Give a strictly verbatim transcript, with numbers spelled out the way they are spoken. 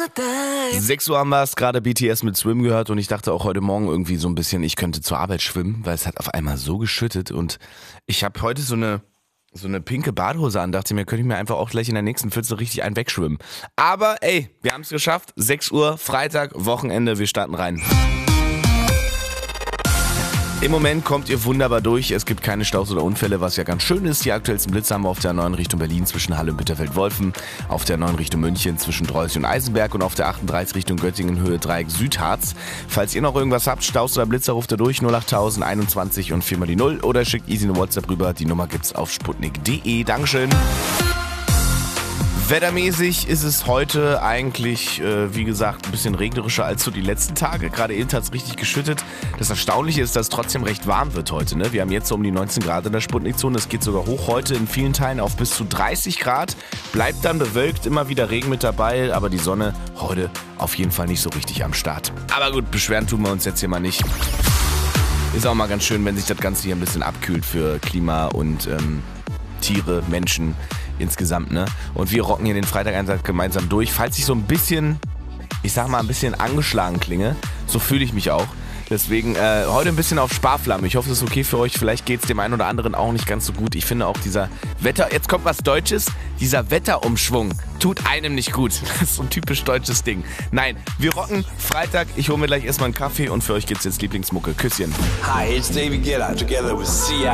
sechs Uhr haben wir es, gerade B T S mit Swim gehört und ich dachte auch heute Morgen irgendwie so ein bisschen, ich könnte zur Arbeit schwimmen, weil es hat auf einmal so geschüttet und ich habe heute so eine so eine pinke Badehose an, dachte mir, könnte ich mir einfach auch gleich in der nächsten Pfütze richtig einen wegschwimmen. Aber ey, wir haben es geschafft, sechs Uhr, Freitag, Wochenende, wir starten rein. Im Moment kommt ihr wunderbar durch, es gibt keine Staus oder Unfälle, was ja ganz schön ist. Die aktuellsten Blitze haben wir auf der neuen Richtung Berlin zwischen Halle und Bitterfeld-Wolfen, auf der neuen Richtung München zwischen Dreuzig und Eisenberg und auf der achtunddreißig Richtung Göttingen Höhe Dreieck Südharz. Falls ihr noch irgendwas habt, Staus oder Blitzer, ruft ihr durch null acht tausend einundzwanzig und vier mal die null oder schickt easy eine WhatsApp rüber, die Nummer gibt's auf sputnik punkt de. Dankeschön. Wettermäßig ist es heute eigentlich, äh, wie gesagt, ein bisschen regnerischer als so die letzten Tage. Gerade eben hat es richtig geschüttet. Das Erstaunliche ist, dass es trotzdem recht warm wird heute. Ne? Wir haben jetzt so um die neunzehn Grad in der Sputnik-Zone. Es geht sogar hoch heute in vielen Teilen auf bis zu dreißig Grad. Bleibt dann bewölkt, immer wieder Regen mit dabei. Aber die Sonne heute auf jeden Fall nicht so richtig am Start. Aber gut, beschweren tun wir uns jetzt hier mal nicht. Ist auch mal ganz schön, wenn sich das Ganze hier ein bisschen abkühlt für Klima und ähm, Tiere, Menschen insgesamt, ne? Und wir rocken hier den Freitageinsatz gemeinsam durch. Falls ich so ein bisschen, ich sag mal, ein bisschen angeschlagen klinge, so fühle ich mich auch. Deswegen äh, heute ein bisschen auf Sparflamme. Ich hoffe, es ist okay für euch. Vielleicht geht es dem einen oder anderen auch nicht ganz so gut. Ich finde auch dieser Wetter, jetzt kommt was Deutsches, dieser Wetterumschwung tut einem nicht gut. Das ist so ein typisch deutsches Ding. Nein, wir rocken Freitag. Ich hole mir gleich erstmal einen Kaffee und für euch gibt's jetzt Lieblingsmucke. Küsschen. Hi, it's David Guetta together with C I